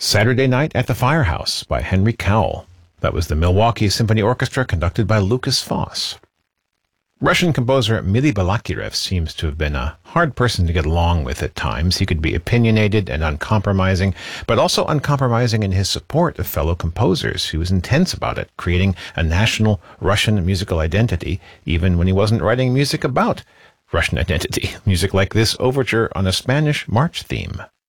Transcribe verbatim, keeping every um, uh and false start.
Saturday Night at the Firehouse by Henry Cowell. That was the Milwaukee Symphony Orchestra conducted by Lukas Foss. Russian composer Mily Balakirev seems to have been a hard person to get along with at times. He could be opinionated and uncompromising, but also uncompromising in his support of fellow composers. He was intense about it, creating a national Russian musical identity, even when he wasn't writing music about Russian identity. Music like this overture on a Spanish march theme.